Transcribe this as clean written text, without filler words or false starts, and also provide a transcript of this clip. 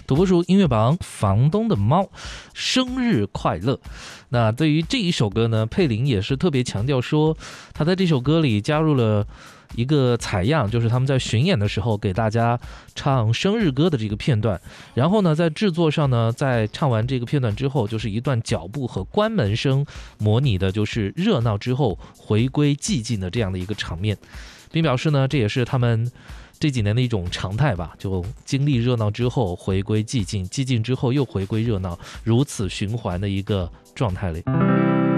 土拨鼠音乐榜房东的猫生日快乐。那对于这一首歌呢，佩林也是特别强调说，他在这首歌里加入了一个采样，就是他们在巡演的时候给大家唱生日歌的这个片段，然后呢在制作上呢，在唱完这个片段之后，就是一段脚步和关门声模拟的就是热闹之后回归寂静的这样的一个场面，并表示呢，这也是他们这几年的一种常态吧，就经历热闹之后回归寂静，寂静之后又回归热闹，如此循环的一个状态里。